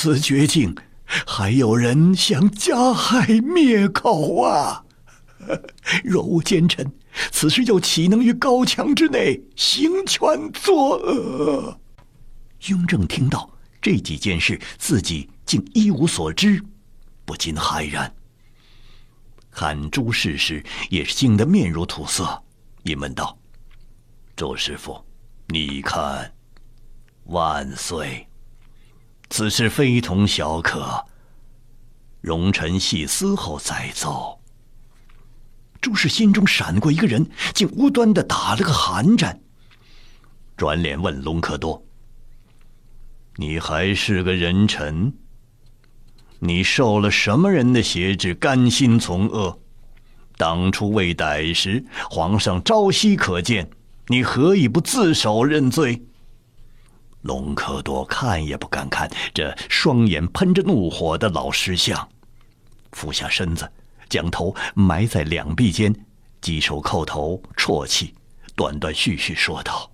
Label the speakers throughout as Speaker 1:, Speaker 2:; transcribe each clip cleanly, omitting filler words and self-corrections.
Speaker 1: 此绝境，还有人想加害灭口啊！若无奸臣，此时又岂能于高墙之内行权作恶？雍正听到这几件事，自己竟一无所知，不禁骇然。看朱氏时，也是惊得面如土色，一问道：“周师傅，你看，万岁，此事非同小可，容臣细思后再奏。”朱氏心中闪过一个人，竟无端地打了个寒战，转脸问隆科多：“你还是个人臣？你受了什么人的挟制，甘心从恶？当初未逮时，皇上朝夕可见，你何以不自首认罪？”隆科多看也不敢看这双眼喷着怒火的老石像，俯下身子，将头埋在两臂间，几手叩头啜泣，断断续续说道：“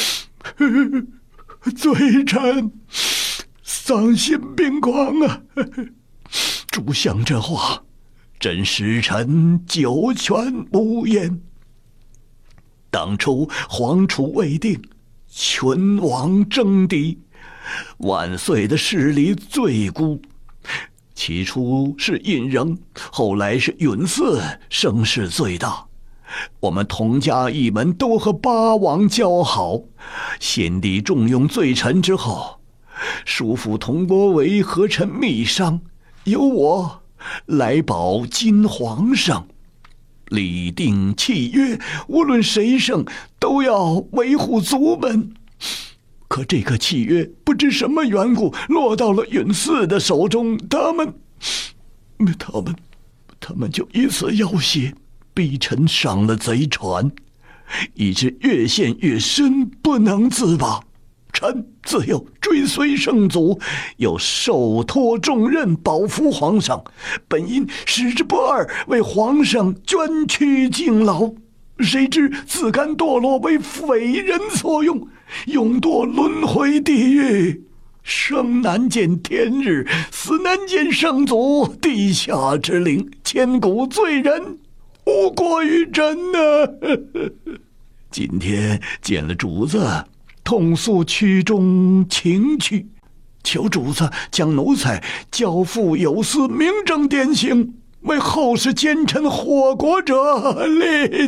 Speaker 1: 罪臣丧心病狂啊！主相这话，真使臣九泉无言。当初皇储未定，群王争敌，万岁的势力最孤。起初是胤禛，后来是允嗣，声势最大。我们佟家一门都和八王交好，先帝重用罪臣之后，叔父佟国维和臣密商，由我来保金皇上，立定契约，无论谁胜，都要维护族门。可这个契约不知什么缘故落到了允嗣的手中，他们就以此要挟，逼臣上了贼船，以致越陷越深，不能自拔。臣自幼追随圣祖，又受托重任保护皇上，本应使之不二，为皇上捐躯敬老，谁知自甘堕落，为匪人所用，永堕轮回地狱，生难见天日，死难见圣祖，地下之灵，千古罪人，无过于朕啊！今天见了主子，痛诉曲中情趣，求主子将奴才交付有司，明正典刑，为后世奸臣祸国者列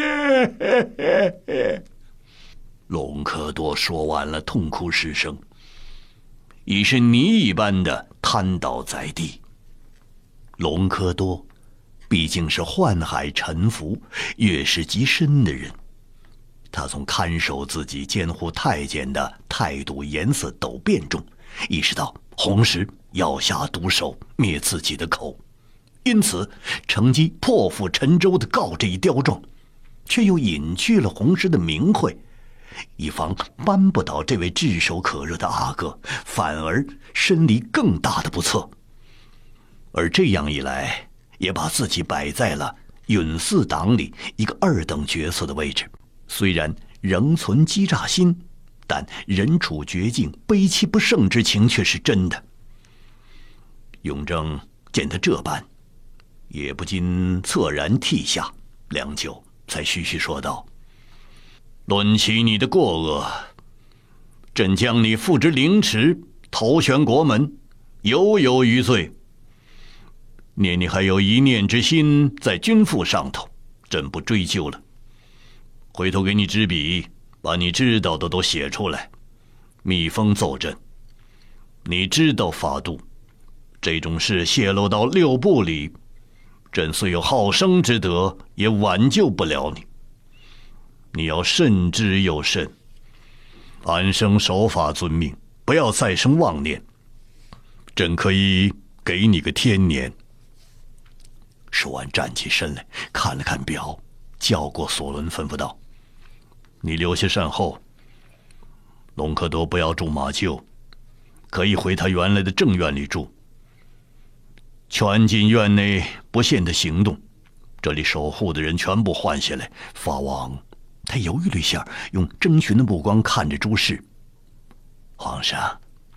Speaker 1: 戒。隆科多说完了，痛哭失声，已是泥一般的瘫倒在地。隆科多毕竟是宦海沉浮、阅识极深的人，他从看守自己监护太监的态度颜色陡变中，意识到洪石要下毒手灭自己的口，因此乘机破釜沉舟地告这一刁状，却又隐去了洪石的名讳，以防扳不倒这位炙手可热的阿哥，反而身离更大的不测。而这样一来，也把自己摆在了允嗣党里一个二等角色的位置，虽然仍存欺诈心，但人处绝境，悲戚不胜之情却是真的。雍正见他这般，也不禁恻然涕下，良久才徐徐说道：“论起你的过恶，朕将你付之凌迟，投悬国门，犹有余罪。念你还有一念之心在君父上头，朕不追究了。回头给你支笔，把你知道的都写出来，密封奏朕。你知道法度，这种事泄露到六部里，朕虽有好生之德，也挽救不了你。你要慎之又慎，安生守法遵命，不要再生妄念。朕可以给你个天年。”说完站起身来，看了看表，叫过索伦，吩咐道：“你留下善后，隆科多不要住马厩，可以回他原来的正院里住。全禁院内不限的行动，这里守护的人全部换下来，发往……”他犹豫了一下，用征询的目光看着朱氏：“皇上，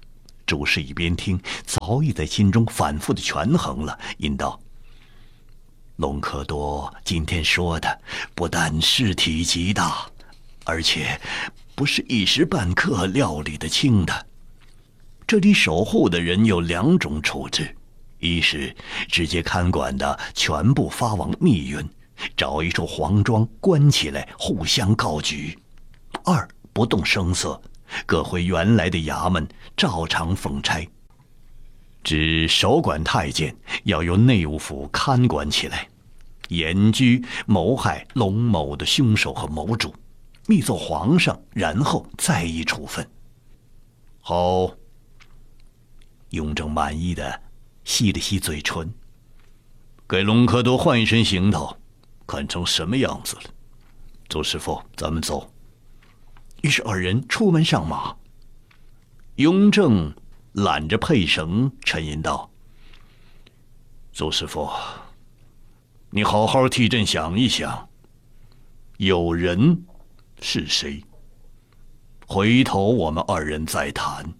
Speaker 1: 朱氏一边听，早已在心中反复的权衡了，吟道：“隆科多今天说的，不但事体极大，而且不是一时半刻料理得清的。这里守护的人有2种处置：一是直接看管的全部发往密云，找一处黄庄关起来，互相告举；二不动声色，各回原来的衙门，照常奉差。只守管太监要由内务府看管起来，严拘谋害龙某的凶手和谋主，密奏皇上，然后再议处分。”好。雍正满意的吸了吸嘴唇，给隆科多换一身行头，看成什么样子了。周师傅，咱们走。于是二人出门上马。雍正揽着佩绳，沉吟道：“周师傅，你好好替朕想一想，有人是谁？回头我们2人再谈。”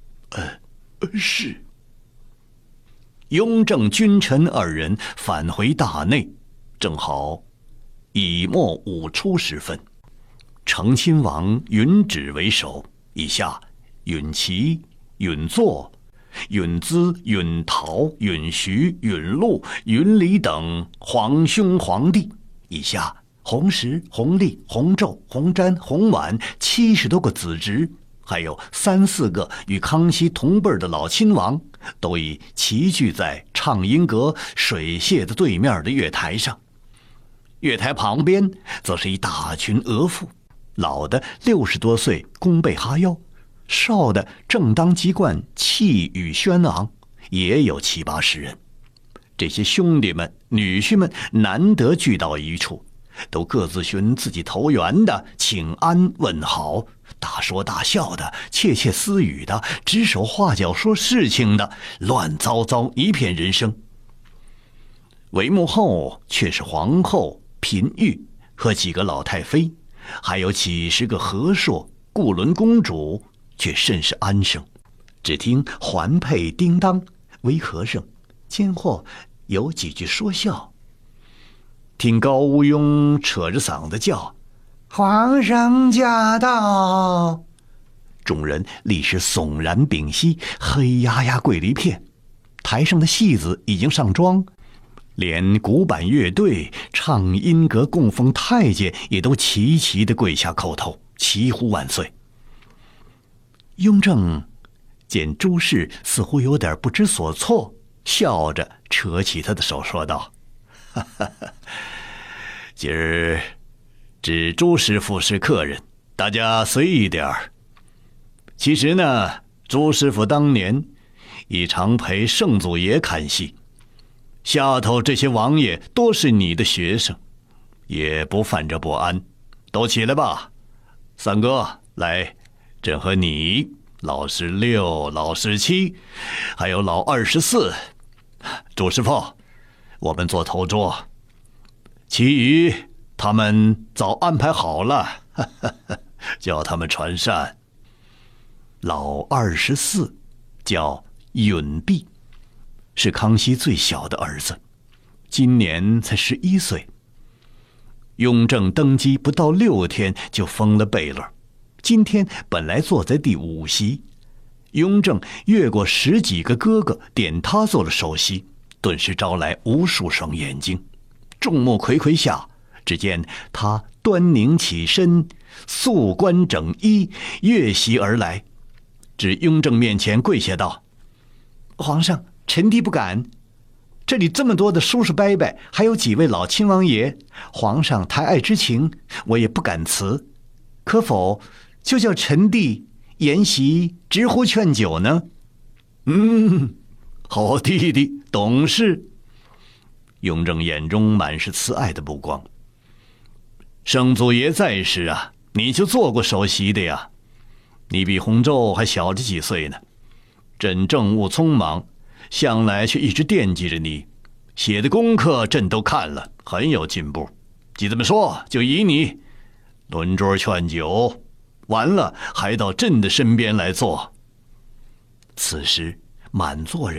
Speaker 1: 是。雍正君臣2人返回大内，正好乙末5初时分。成亲王允旨为首，以下允齐、允祚、允咨、允陶、允徐、允禄、允礼等皇兄皇弟，以下弘时、弘历、弘昼、弘瞻、弘琬70多个子侄，还有3、4个与康熙同辈的老亲王，都已齐聚在畅音阁水榭的对面的月台上。月台旁边则是一大群额驸，老的60多岁，弓背哈腰；少的正当籍贯，气宇轩昂，也有7、80人。这些兄弟们、女婿们难得聚到一处，都各自寻自己投缘的，请安问好，大说大笑的，窃窃私语的，指手画脚说事情的，乱糟糟一片人声。帷幕后却是皇后、嫔御和几个老太妃，还有几10个和硕、顾伦公主，却甚是安生。只听环佩叮当，微和声，间或有几句说笑。听高乌庸扯着嗓子叫：“皇上驾到！”众人立时悚然屏息，黑压压跪了一片。台上的戏子已经上妆，连古板乐队、畅音阁供奉太监也都齐齐地跪下叩头，齐呼万岁。雍正见朱氏似乎有点不知所措，笑着扯起他的手说道：“哈哈哈，今儿只朱师傅是客人，大家随意点儿。其实呢，朱师傅当年已常陪圣祖爷看戏，下头这些王爷多是你的学生，也不犯着不安。都起来吧，三哥，来，朕和你老16、老17，还有老24，朱师傅，我们做头桌，其余他们早安排好了，叫他们传膳。老24叫允弼，是康熙最小的儿子，今年才11岁。雍正登基不到6天就封了贝勒，今天本来坐在第5席，雍正越过10几个哥哥，点他做了首席，顿时招来无数双眼睛。众目睽睽下，只见他端凝起身，素冠整衣，越席而来，至雍正面前跪下道：“皇上，臣弟不敢。这里这么多的叔叔伯伯，还有几位老亲王爷，皇上抬爱之情，我也不敢辞。可否就叫臣弟沿袭直呼劝酒呢？”好弟弟，懂事。雍正眼中满是慈爱的目光。圣祖爷在时啊，你就做过首席的呀。你比弘昼还小着几岁呢，朕政务匆忙，向来却一直惦记着你，写的功课朕都看了，很有进步。既这么说，就依你轮桌劝酒，完了还到朕的身边来坐。 此时满座人